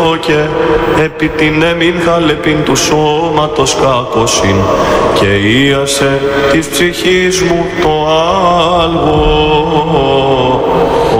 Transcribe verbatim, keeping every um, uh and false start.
και επί την έμειν χαλεπίν του σώματος κάκωσιν και ίασε της ψυχής μου το άλγο.